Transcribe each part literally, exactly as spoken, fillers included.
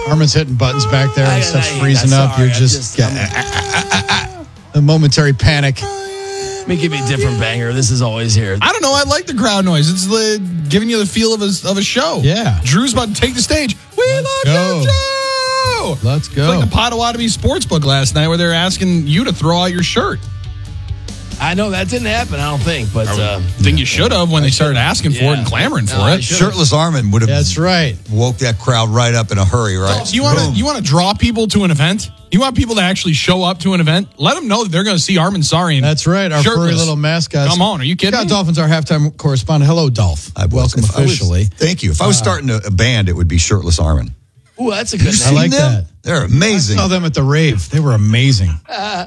Armin's hitting buttons back there and stuff's freezing up. You're just, just yeah, ah, ah, ah, ah, a momentary panic. Let me give you a different banger. This is always here. I don't know. I like the crowd noise. It's the, giving you the feel of a, of a show. Yeah. Drew's about to take the stage. We Let's love go. you, Joe. Let's go. It's like the Potawatomi Sportsbook last night where they're asking you to throw out your shirt. I know that didn't happen, I don't think, but uh, I think you should have when they started asking for Yeah. it and clamoring for No, I it. should've. Shirtless Armin would have That's right. woke that crowd right up in a hurry, right? So you want to you want to draw people to an event? You want people to actually show up to an event? Let them know that they're going to see Armin Sarian. That's right. Our shirtless. furry little mascot. Come on, are you kidding Scott me? Dolphin's our halftime correspondent. Hello, Dolph. I was- Welcome if I was- officially. thank you. If I was starting a, a band, it would be Shirtless Armin. ooh, that's a good I name. like Seen them? that. They're I amazing. saw them at the rave. They were amazing.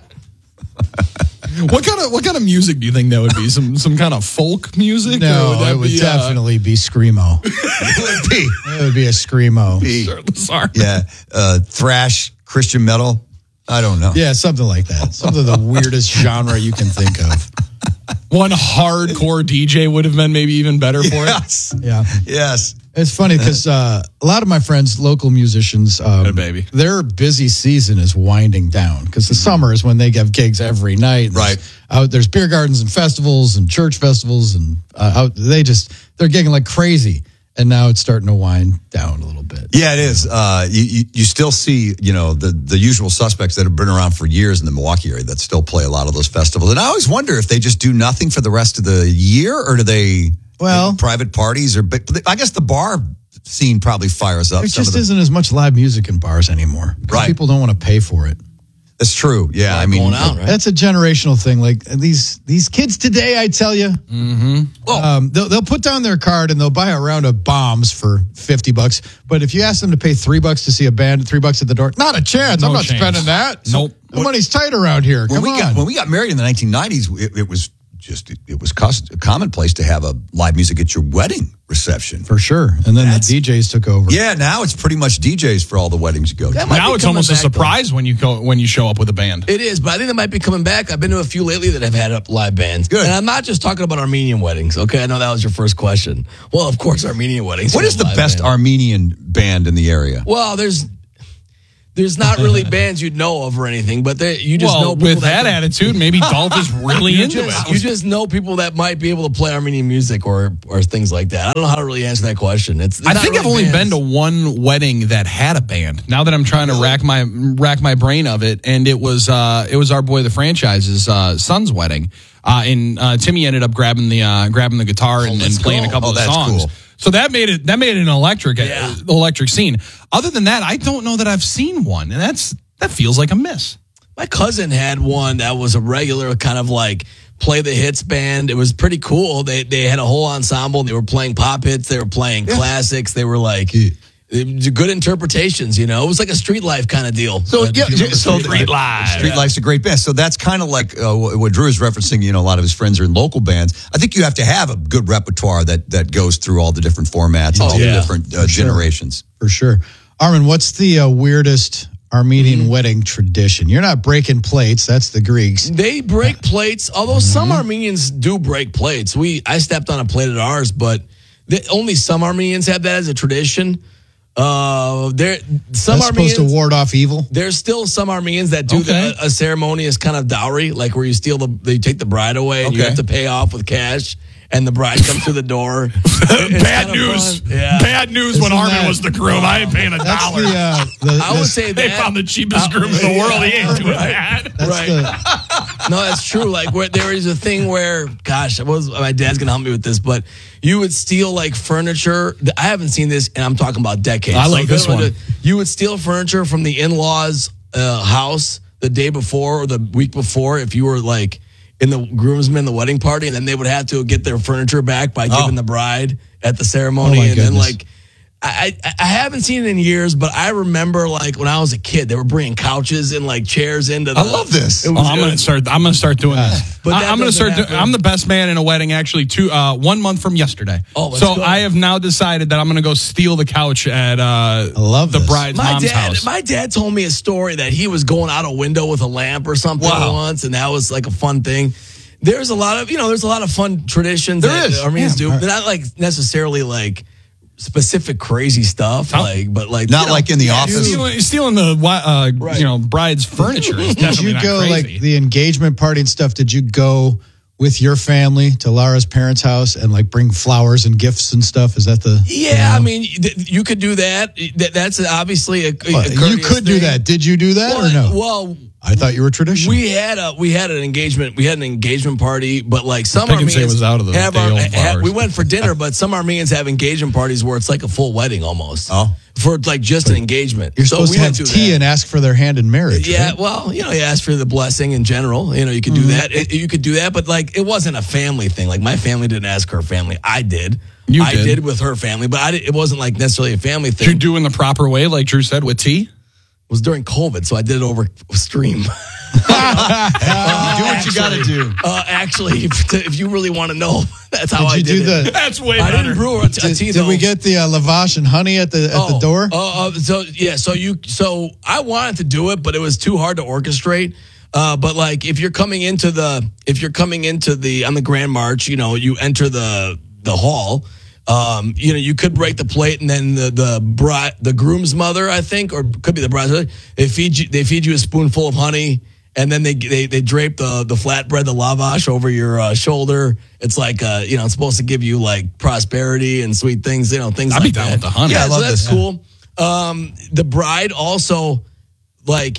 What kind of what kind of music do you think that would be? Some some kind of folk music? Or No, that it would be, definitely be Screamo. It would be. It would be a Screamo. Be- Uh, shirtless Armin? yeah, uh, thrash, Christian metal. I don't know. Yeah, something like that. Something of the weirdest genre you can think of. One hardcore D J would have been maybe even better for it. Yes. Yeah. Yes. It's funny because uh, a lot of my friends, local musicians, um, Good baby. their busy season is winding down because the summer is when they have gigs every night. There's Right. Out, there's beer gardens and festivals and church festivals, and uh, out, they just they're gigging like crazy. And now it's starting to wind down a little bit. Yeah, it is. Uh, you, you you still see, you know, the the usual suspects that have been around for years in the Milwaukee area that still play a lot of those festivals. And I always wonder if they just do nothing for the rest of the year, or do they Well- do private parties, or big, I guess the bar scene probably fires up. There some just of the, isn't as much live music in bars anymore. 'Cause Right. People don't want to pay for it. That's true. Yeah, I mean, going out, right? That's a generational thing. Like these these kids today, I tell you, well, um, they'll, they'll put down their card and they'll buy a round of bombs for fifty bucks. But if you ask them to pay three bucks to see a band, three bucks at the door, not a chance. No I'm not chance. spending that. Nope. The money's tight around here. when Come we on. got when we got married in the nineteen nineties, it, it was just it, it was cost, commonplace to have a live music at your wedding reception. For sure. And then That's- the D Js took over. Yeah, now it's pretty much D Js for all the weddings you go to. That might Now be it's coming almost a back, though. surprise when you go when you show up with a band. It is, but I think that might be coming back. I've been to a few lately that have had up live bands. Good. And I'm not just talking about Armenian weddings, okay? I know that was your first question. Well, of course, Armenian weddings. What have is the live best band. Armenian band in the area? Well, there's there's not really bands you'd know of or anything, but they, you just well, know people with that, can- attitude, maybe Dolph is really you into just, it. you just know people that might be able to play Armenian music or or things like that. I don't know how to really answer that question. It's, it's I not think really I've only bands. been to one wedding that had a band. Now that I'm trying to rack my rack my brain of it, and it was uh, it was our boy the franchise's uh, son's wedding, uh, and uh, Timmy ended up grabbing the uh, grabbing the guitar and, and let's playing go. a couple Oh, of that's songs. cool. So that made it that made it an electric Yeah. uh, electric scene. Other than that, I don't know that I've seen one, and that's that feels like a miss. My cousin had one that was a regular kind of like play the hits band. It was pretty cool. They they had a whole ensemble. They were playing pop hits. They were playing classics. They were like it- good interpretations. You know, it was like a Street Life kind of deal. So Uh, yeah, if you remember so Street the- Life. Street Life's a great band. So that's kind of like uh, what Drew is referencing. You know, a lot of his friends are in local bands. I think you have to have a good repertoire that that goes through all the different formats, all Oh, yeah. the different uh, generations. For sure. Armin, what's the uh, weirdest Armenian Mm-hmm. wedding tradition? You're not breaking plates. That's the Greeks. They break plates, although some Armenians do break plates. We I stepped on a plate at ours, but they, only some Armenians have that as a tradition. Uh, there some That's Armenians supposed to ward off evil. There's still some Armenians that do Okay. the, a ceremonious kind of dowry, like where you steal the, they take the bride away and you Okay. have to pay off with cash, and the bride comes through the door. It's Bad kind of news. fun. Yeah. Bad news when Isn't Armin that- was the groom. I ain't paying a That's dollar. the, uh, the, I would the- say They that. found the cheapest groom in the world. He ain't doing that. that's right. the- No, that's true. Like where there is a thing where, gosh, I was my dad's gonna help me with this, but you would steal like furniture. I haven't seen this, and I'm talking about decades. I like this they would- one. You would steal furniture from the in-laws' uh, house the day before or the week before if you were like in the groomsmen, the wedding party, and then they would have to get their furniture back by giving the bride at the ceremony, Oh, my and then goodness. like. I, I I haven't seen it in years, but I remember like when I was a kid, they were bringing couches and like chairs into. The, I love this. It Oh, was I'm gonna good. start. I'm gonna start doing this. But I, that I'm gonna doesn't start. Do, happen. I'm the best man in a wedding. Actually, two uh, one month from yesterday. Oh, let's so go. I have now decided that I'm gonna go steal the couch at uh, I love the this. bride's My mom's dad, house. my dad told me a story that he was going out a window with a lamp or something Wow. once, and that was like a fun thing. There's a lot of, you know, there's a lot of fun traditions There that is. Armenians Yeah. do. They're not like necessarily like specific crazy stuff, like, but like Not you know, like in the yeah, office. Stealing, stealing the uh, Right. you know bride's furniture. Is Did definitely you not go crazy. like the engagement party and stuff? Did you go with your family to Lara's parents' house and like bring flowers and gifts and stuff? Is that the Yeah, I mean, th- you could do that. Th- That's obviously a, a Well, you courteous could do thing. that. Did you do that Well, or no? Well, I thought you were traditional. we had a we had an engagement. We had an engagement party, but like some Pick and say Armenians was out of the have day our, old ha- flowers. we went for dinner, but some Armenians have engagement parties where it's like a full wedding almost. Oh. For like just an engagement. You're So supposed we to have didn't do tea that. and ask for their hand in marriage. Yeah, right? well, you know, you ask for the blessing in general. You know, you could do that. It, you could do that, but like it wasn't a family thing. Like my family didn't ask her family. I did. You I did. did with her family, but I did, it wasn't like necessarily a family thing. You're doing the proper way, like Drew said, with tea. It was during COVID, so I did it over stream. do what you got to do. Uh, actually, if, if you really want to know, that's how Did I you did do it. the- That's way I better. didn't brew a, a tea Did, though. did we get the uh, lavash and honey at the at the door? Oh, uh, so yeah, so you, so I wanted to do it, but it was too hard to orchestrate. Uh, but like, if you're coming into the, if you're coming into the on the Grand March, you know, you enter the the hall. Um, you know, you could break the plate, and then the the bride, the groom's mother, I think, or could be the bride's mother. They feed you, they feed you a spoonful of honey, and then they they they drape the the flatbread, the lavash, over your uh, shoulder. It's like uh, you know, it's supposed to give you like prosperity and sweet things, you know, things I'd be like down that. with the honey. Yeah, I so love that's this. cool. Um, the bride also, like,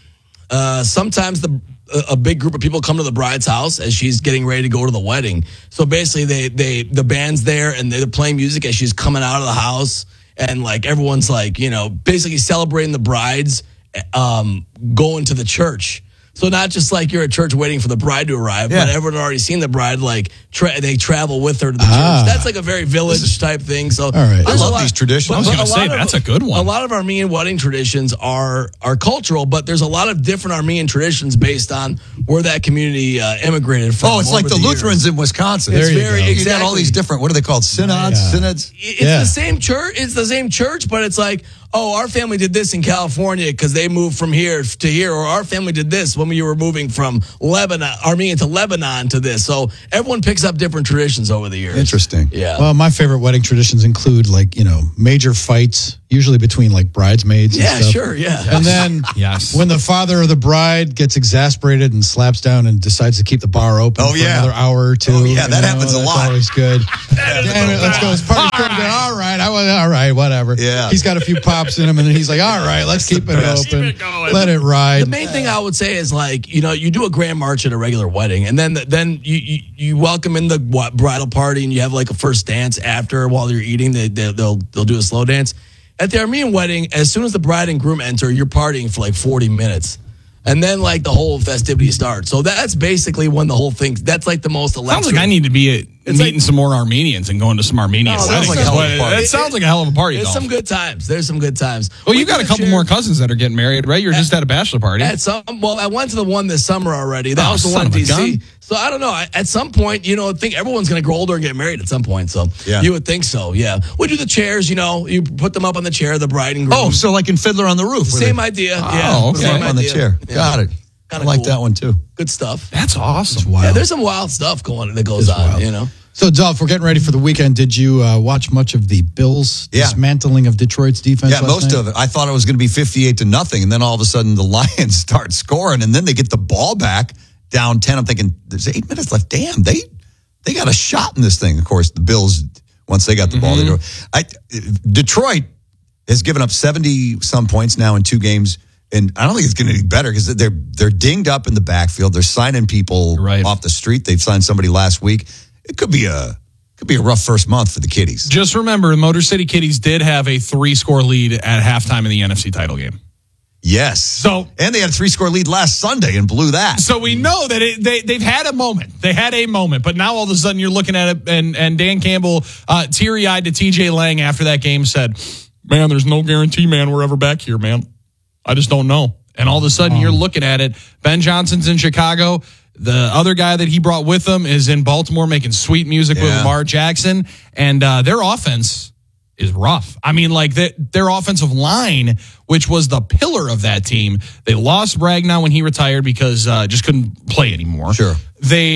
uh, sometimes the a, a big group of people come to the bride's house as she's getting ready to go to the wedding. So basically, they they the band's there and they're playing music as she's coming out of the house, and like everyone's like, you know, basically celebrating the bride's um, going to the church. So not just like you're at church waiting for the bride to arrive, Yeah. but everyone had already seen the bride. Like tra- they travel with her to the Ah. church. That's like a very village type thing. So right. there's I a love these traditions. I was but gonna a say, lot of- that's a good one. A lot of Armenian wedding traditions are are cultural, but there's a lot of different Armenian traditions based on where that community uh, immigrated from. Oh, it's like over the years. Lutherans in Wisconsin. It's There you very go. You got exactly. all these different, what are they called? Synods? Yeah. Synods? It's Yeah. the same church. It's the same church, but it's like, oh, our family did this in California because they moved from here to here, or our family did this when we were moving from Lebanon, Armenia to Lebanon to this. So everyone picks up different traditions over the years. Interesting. Yeah. Well, my favorite wedding traditions include like, you know, major fights, usually between like bridesmaids and yeah, stuff. sure. Yeah. And then Yes. when the father of the bride gets exasperated and slaps down and decides to keep the bar open Oh, for yeah. another hour or two. Oh, yeah, you that know, happens a that's lot. always good. Damn it, let's go. It's party All all right. All right. I was all right, whatever. Yeah. He's got a few pops in him and then he's like, all right, let's keep it best. open. Keep it going. Let it ride. The main thing I would say is like, you know, you do a grand march at a regular wedding, and then then you you, you welcome in the wa- bridal party, and you have like a first dance after while you're eating. They, they they'll they'll do a slow dance. At the Armenian wedding, as soon as the bride and groom enter, you're partying for like forty minutes. And then like the whole festivity starts. So that's basically when the whole thing, that's like the most electric. Sounds like I need to be at, It's meeling like- some more Armenians and going to some Armenian No, weddings. sounds like a hell of a That- party. That sounds like a hell of a party. There's Dolph. some good times. There's some good times. Well, We you got did a couple share- more cousins that are getting married, right? You're just at a bachelor party. At some, well, I went to the one this summer already. That Oh, was the son one in of a D C. gun. So I don't know. I- At some point, you know, I think everyone's going to grow older and get married at some point. So Yeah. you would think so. Yeah. We do the chairs. You know, you put them up on the chair, the bride and groom. Oh, so like in Fiddler on the Roof. where same they idea. Oh, yeah. okay. put Same them up on the idea. chair. Yeah. Got it. I Kinda like cool. that one too. Good stuff. That's awesome. Yeah, there's some wild stuff going that goes on. wild. You know. So, Dolph, we're getting ready for the weekend. Did you uh, watch much of the Bills Yeah. dismantling of Detroit's defense? Yeah, last most night? of it. I thought it was going to be fifty-eight to nothing, and then all of a sudden the Lions start scoring, and then they get the ball back down ten. I'm thinking there's eight minutes left. Damn, they they got a shot in this thing. Of course, the Bills once they got the ball, they do. I Detroit has given up seventy some points now in two games, and I don't think it's going to be better because they're they're dinged up in the backfield. They're signing people Right. off the street. They've signed somebody last week. It could be a could be a rough first month for the Kitties. Just remember, the Motor City Kitties did have a three-score lead at halftime in the N F C title game. Yes. So- and they had a three score lead last Sunday and blew that. So we know that it, they they've had a moment. They had a moment, but now all of a sudden you're looking at it, and and Dan Campbell, uh, teary eyed to T J Lang after that game, said, "Man, there's no guarantee, man, we're ever back here, man. I just don't know." And all of a sudden you're looking at it. Ben Johnson's in Chicago. The other guy that he brought with him is in Baltimore making sweet music with Yeah. Lamar Jackson, and uh, their offense is rough. I mean, like the, their offensive line, which was the pillar of that team, they lost Bragnow when he retired because uh, just couldn't play anymore. Sure. They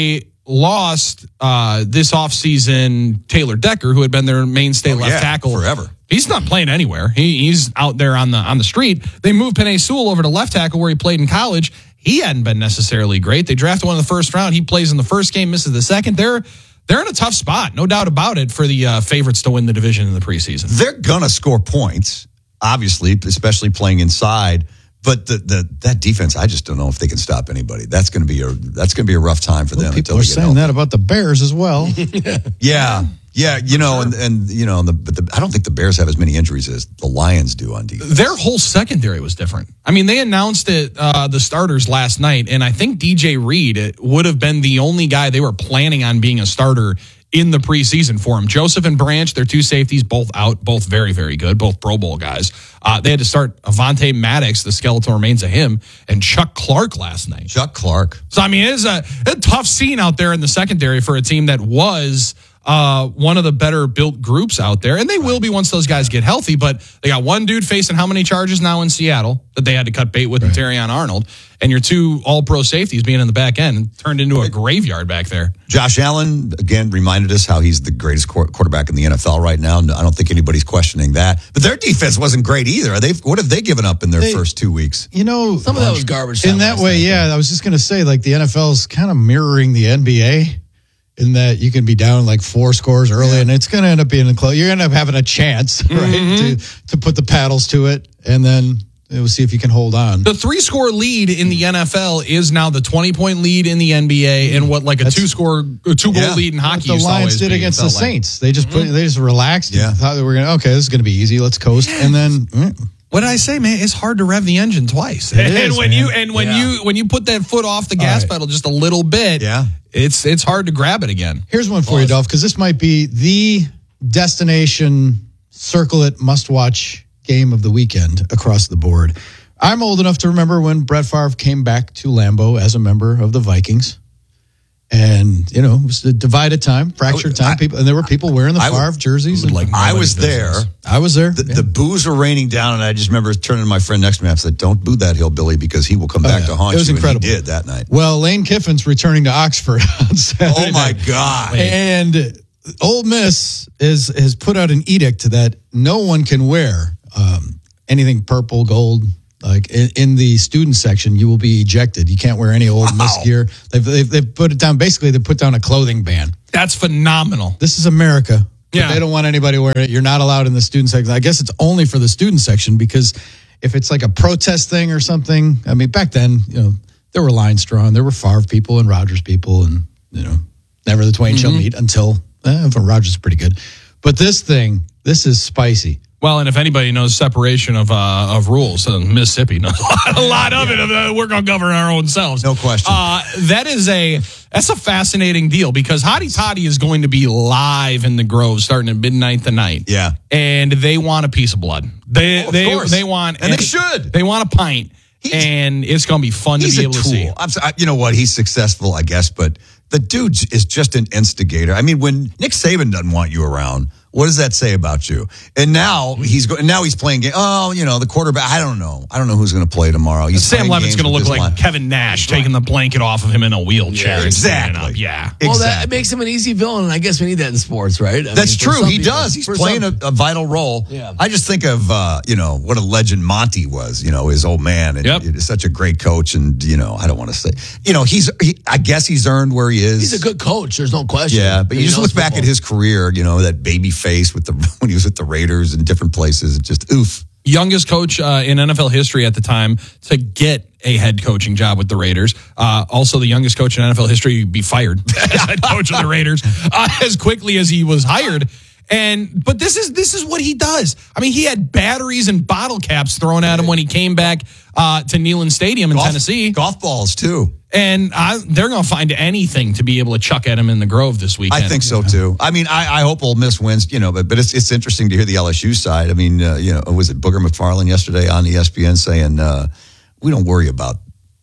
lost uh, this offseason Taylor Decker, who had been their mainstay Oh, left yeah, tackle forever. He's not playing anywhere. He, he's out there on the on the street. They moved Penei Sewell over to left tackle where he played in college. He hadn't been necessarily great. They drafted one in the first round. He plays in the first game, misses the second. They're they're in a tough spot, no doubt about it, for the uh, favorites to win the division in the preseason. They're gonna score points, obviously, especially playing inside. But the, the that defense, I just don't know if they can stop anybody. That's going to be a that's going to be a rough time for Well, them. people until are they get saying healthy. that about the Bears as well. Yeah, yeah, you know, and, and you know, the, but the, I don't think the Bears have as many injuries as the Lions do on defense. Their whole secondary was different. I mean, they announced it, uh, the starters last night, and I think D J Reed would have been the only guy they were planning on being a starter in the preseason for him. Joseph and Branch, their two safeties, both out, both very, very good, both Pro Bowl guys. Uh, they had to start Avonte Maddox, the skeletal remains of him, and Chuck Clark last night. Chuck Clark. So, I mean, it is a, a tough scene out there in the secondary for a team that was uh, one of the better built groups out there. And they will be once those guys get healthy. But they got one dude facing how many charges now in Seattle that they had to cut bait with right. Terrion Arnold. And your two all-pro safeties being in the back end and turned into a graveyard back there. Josh Allen, again, reminded us how he's the greatest quarterback in the N F L right now. I don't think anybody's questioning that. But their defense wasn't great either. Are they? What have they given up in their they, first two weeks? You know, some of that was garbage. In that way, yeah. I was just going to say, like, the N F L is kind of mirroring the N B A in that you can be down like four scores early, yeah. and it's going to end up being a close. You're going to end up having a chance, right, mm-hmm. to to put the paddles to it, and then we'll see if you can hold on. The three-score lead in the N F L is now the twenty-point lead in the N B A, and what like a That's, two-score, two-goal yeah. lead in hockey. What the Lions did against the like. Saints. They just put, mm-hmm. they just relaxed. Yeah. And thought they were going to okay, this is going to be easy. Let's coast, and then. Mm. What did I say, man? It's hard to rev the engine twice. It and is, when man. you and when yeah. you when you put that foot off the gas right. pedal just a little bit, yeah. it's it's hard to grab it again. Here's one for Pause. you, Dolph, because this might be the destination circle it must watch game of the weekend across the board. I'm old enough to remember when Brett Favre came back to Lambeau as a member of the Vikings. And, you know, it was a divided time, fractured time. I, people, and there were people wearing the Favre I, jerseys. And like I was there. I was there. The, yeah. the boos were raining down, and I just remember turning to my friend next to me and I said, don't boo that hillbilly because he will come oh, back yeah. to haunt you. It was you. incredible. And he did that night. Well, Lane Kiffin's returning to Oxford on Saturday Oh, my night. God. And Ole Miss is, has put out an edict that no one can wear um, anything purple, gold, like in, in the student section, you will be ejected. You can't wear any Ole Wow. Miss gear. They've, they've they've put it down. Basically, they put down a clothing ban. That's phenomenal. This is America. Yeah, they don't want anybody wearing it. You're not allowed in the student section. I guess it's only for the student section because if it's like a protest thing or something, I mean, back then, you know, there were lines drawn. There were Favre people and Rodgers people, and you know, never the twain mm-hmm. shall meet until eh, Rodgers is pretty good. But this thing, this is spicy. Well, and if anybody knows separation of uh, of rules, uh, Mississippi knows a lot, a lot of yeah. it. Uh, we're going to govern our own selves. No question. Uh, that is a that's a fascinating deal because Hottie Toddy is going to be live in the Grove starting at midnight tonight. Yeah, and they want a piece of blood. They oh, they course. they want and, and they should. They want a pint, he's, and it's going to be fun to be able tool. to see. I'm, you know what? He's successful, I guess, but the dude is just an instigator. I mean, when Nick Saban doesn't want you around. What does that say about you? And now he's going. Now he's playing game. Oh, you know the quarterback. I don't know. I don't know who's going to play tomorrow. He's Sam Levin's going to look like line. Kevin Nash right. taking the blanket off of him in a wheelchair. Yeah, exactly. Yeah. Well, exactly. that makes him an easy villain. And I guess we need that in sports, right? I That's mean, true. He people, does. He's playing a, a vital role. Yeah. I just think of uh, you know what a legend Monty was. You know his old man and yep. he's such a great coach. And you know I don't want to say you know he's. He, I guess he's earned where he is. He's a good coach. There's no question. Yeah, but you he just look football. back at his career. You know that baby face with the. When he was with the Raiders in different places, just oof. Youngest coach uh, in N F L history at the time to get a head coaching job with the Raiders. Uh, also, the youngest coach in N F L history to be fired as head coach of the Raiders uh, as quickly as he was hired. And but this is this is what he does. I mean, he had batteries and bottle caps thrown at him when he came back uh, to Neyland Stadium in golf, Tennessee. Golf balls too. And I, they're going to find anything to be able to chuck at him in the Grove this weekend. I think so too. I mean, I, I hope Ole Miss wins. You know, but but it's it's interesting to hear the L S U side. I mean, uh, you know, was it Booger McFarland yesterday on E S P N saying uh, we don't worry about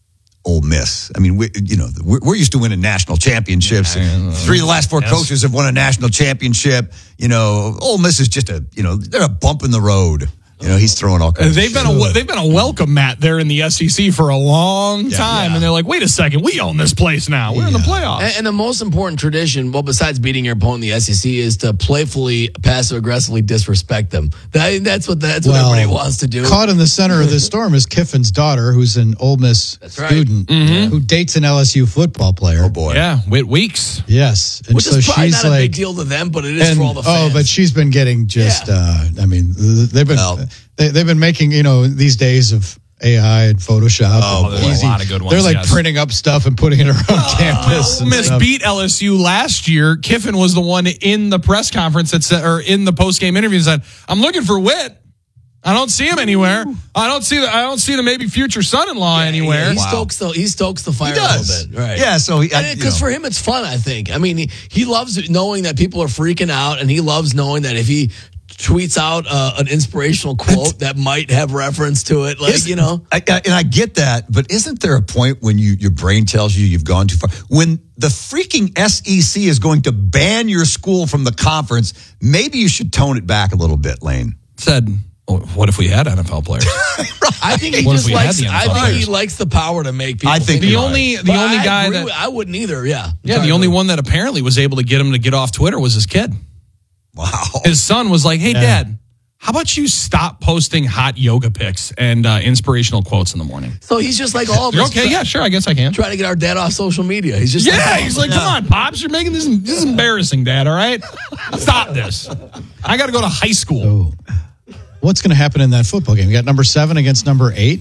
Ole Miss. I mean, we you know we're, we're used to winning national championships. Yeah, Three of the last four yes. coaches have won a national championship. You know, Ole Miss is just a you know they're a bump in the road. You know, he's throwing all kinds They've of been shit. a they've been a welcome mat there in the S E C for a long time, yeah. and they're like, wait a second, we own this place now. We're in the playoffs. And, and the most important tradition, well, besides beating your opponent in the S E C, is to playfully, passive aggressively disrespect them. That, that's what that's what Well, everybody wants to do. Caught in the center of this storm is Kiffin's daughter, who's an Ole Miss right. student who dates an L S U football player. Oh, boy. Yeah, Whit Weeks. Yes. And Which so is probably she's not a like, big deal to them, but it is and, for all the fans. oh, but she's been getting just, Yeah. uh, I mean, th- they've been, Well. they, they've been making, you know, these days of A I and Photoshop. Oh, and boy. There's a lot of good ones, They're like yes. printing up stuff and putting it around campus. Ole and Miss stuff. beat L S U last year. Kiffin was the one in the press conference that said, or in the post game interview said, "I'm looking for Whit. I don't see him anywhere. I don't see the I don't see the maybe future son-in-law anywhere." Yeah, he Wow. stokes the he stokes the fire He does. a little bit, right? Yeah, so he, I- you because know. for him it's fun. I think. I mean, he, he loves knowing that people are freaking out, and he loves knowing that if he tweets out uh, an inspirational quote that might have reference to it, like Isn't- you know. I, I, and I get that, but isn't there a point when you your brain tells you you've gone too far? When the freaking S E C is going to ban your school from the conference, maybe you should tone it back a little bit, Lane. Said, "Oh, what if we had N F L players?" I think he What if just we had likes. the N F L I think he players? likes the power to make people. I think The you're only right. the But only I guy agree that with- I wouldn't either. Yeah. yeah, Sorry, the only bro. one that apparently was able to get him to get off Twitter was his kid. Wow. His son was like, "Hey, Dad, how about you stop posting hot yoga pics and uh, inspirational quotes in the morning?" So he's just like all of You're us. okay, try- yeah, sure, I guess I can. Trying to get our dad off social media. He's just Yeah, like, he's like, "Come on, pops, you're making this. This is embarrassing, Dad. All right, stop this. I got to go to high school." Oh. What's going to happen in that football game? You got number seven against number eight.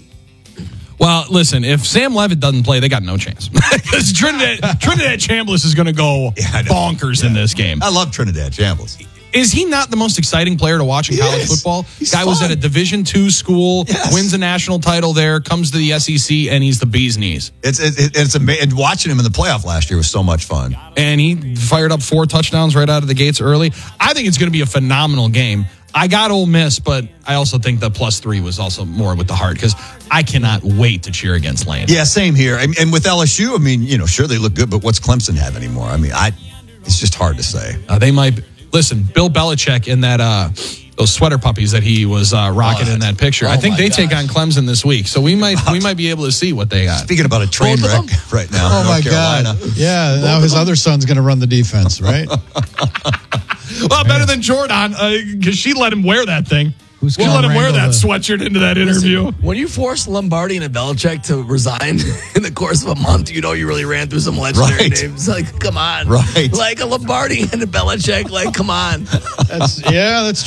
Well, listen, if Sam Levitt doesn't play, they got no chance because Trinidad Trinidad Chambliss is going to go Yeah, I know. bonkers in this game. I love Trinidad Chambliss. Is he not the most exciting player to watch in He college is. football? He's Guy was fun. at a Division two school, Yes. wins a national title there, comes to the S E C, and he's the bee's knees. It's it, it's amazing. And watching him in the playoff last year was so much fun. And he fired up four touchdowns right out of the gates early. I think it's going to be a phenomenal game. I got Ole Miss, but I also think the plus three was also more with the heart because I cannot wait to cheer against Lane. Yeah, same here. And, and with L S U, I mean, you know, sure they look good, but what's Clemson have anymore? I mean, I it's just hard to say. Uh, they might listen. Bill Belichick in that uh, those sweater puppies that he was uh, rocking Oh, in that picture. oh I think my they take gosh. on Clemson this week, so we might we might be able to see what they got. Speaking about a train Both of wreck right now, Oh, North my Carolina. God. Yeah, now his other son's going to run the defense, right? Well, better than Jordan because she let him wear that thing. Who's she gonna let him wear wrangle that the- sweatshirt into that interview. When you force Lombardi and a Belichick to resign in the course of a month, you know you really ran through some legendary Right. names. Like, come on. Right. Like a Lombardi and a Belichick. Like, come on. That's, yeah, that's